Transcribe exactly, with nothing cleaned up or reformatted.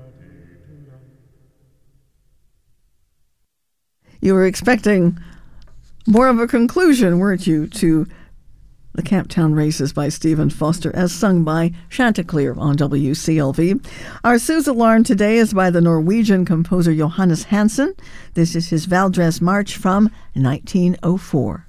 You were expecting more of a conclusion, weren't you, to the Camptown Races by Stephen Foster, as sung by Chanticleer on W C L V. Our Suze Alarm today is by the Norwegian composer Johannes Hansen. This is his Valdres March from nineteen oh four.